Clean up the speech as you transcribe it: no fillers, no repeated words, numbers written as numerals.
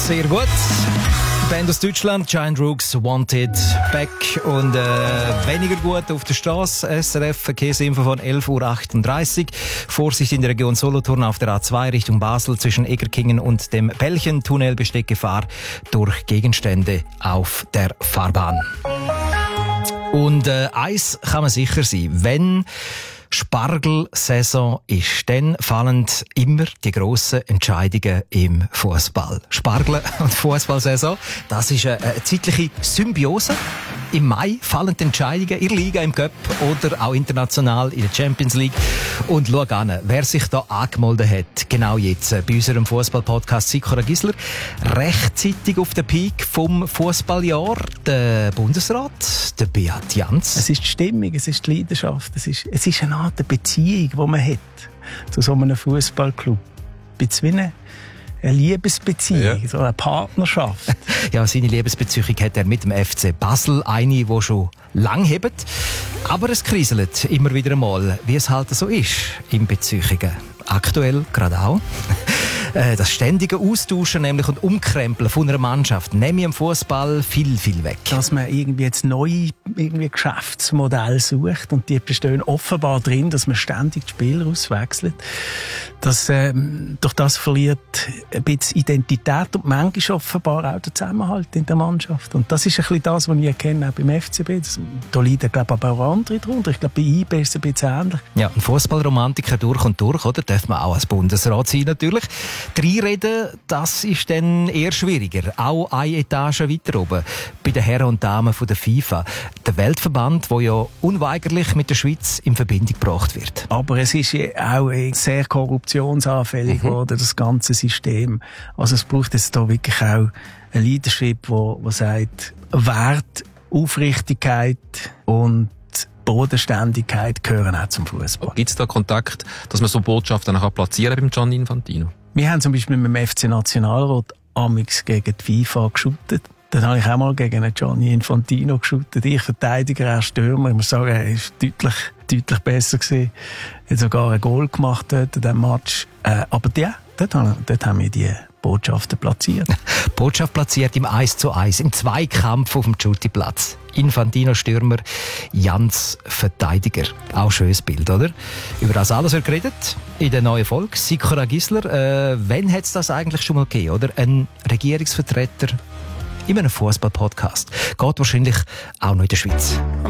Sehr gut. Band aus Deutschland, Giant Rooks, Wanted, Back und weniger gut auf der Straße. SRF Verkehrsinfo von 11.38 Uhr. Vorsicht in der Region Solothurn auf der A2 Richtung Basel zwischen Egerkingen und dem Belchentunnel besteht Gefahr durch Gegenstände auf der Fahrbahn. Und eins kann man sicher sein, wenn Spargelsaison ist, dann fallen immer die grossen Entscheidungen im Fußball. Spargel- und Fußballsaison, das ist eine zeitliche Symbiose. Im Mai fallen die Entscheidungen in der Liga, im Cup oder auch international in der Champions League. Und schau an, wer sich da angemeldet hat, genau jetzt bei unserem Fußball-Podcast Sikora Gisler, rechtzeitig auf den Peak vom Fußballjahr, der Bundesrat, der Beat Jans. Es ist die Stimmung, es ist die Leidenschaft, es ist eine Art Beziehung, die man hat zu so einem Fußballclub. Ein bisschen wie eine Liebesbeziehung, so eine Partnerschaft. Ja, seine Liebesbeziehung hat er mit dem FC Basel, eine, die schon lang hebt. Aber es kriselt immer wieder einmal, wie es halt so ist in Beziehungen. Aktuell gerade auch. Das ständige Austauschen nämlich und Umkrempeln von einer Mannschaft nehme ich im Fußball viel, viel weg. Dass man irgendwie jetzt neue Geschäftsmodelle sucht und die bestehen offenbar drin, dass man ständig die Spieler auswechselt. Durch das verliert ein bisschen Identität und manchmal offenbar auch der Zusammenhalt in der Mannschaft. Und das ist ein bisschen das, was ich erkenne, auch beim FCB. Da leiden, glaube ich, aber auch andere drunter. Ich glaube, bei IB ist es ein bisschen ähnlich. Ja, ein Fußballromantiker durch und durch, oder? Darf man auch als Bundesrat sein, natürlich. Reinreden, das ist dann eher schwieriger. Auch eine Etage weiter oben. Bei den Herren und Damen von der FIFA. Der Weltverband, der ja unweigerlich mit der Schweiz in Verbindung gebracht wird. Aber es ist ja auch sehr korruptionsanfällig geworden, das ganze System. Also es braucht jetzt da wirklich auch ein Leadership, wo sagt, Wert, Aufrichtigkeit und Bodenständigkeit gehören auch zum Fußball. Gibt es da Kontakt, dass man so Botschaften auch platzieren kann beim Gianni Infantino? Wir haben zum Beispiel mit dem FC Nationalrat amix gegen die FIFA geschuttet. Dann habe ich auch mal gegen einen Gianni Infantino geschuttet. Ich Verteidiger, er Stürmer. Ich muss sagen, er war deutlich besser gewesen. Er hat sogar ein Goal gemacht dort in diesem Match. Aber ja, dort haben wir die Botschaften platziert. Botschaft platziert im 1:1, im Zweikampf auf dem Schuttiplatz. Infantino Stürmer, Jans Verteidiger. Auch schönes Bild, oder? Über das alles wird geredet in der neuen Folge. Sikora Gisler, wann hat es das eigentlich schon mal gegeben, oder? Ein Regierungsvertreter in einem Fußball-Podcast. Geht wahrscheinlich auch noch in der Schweiz.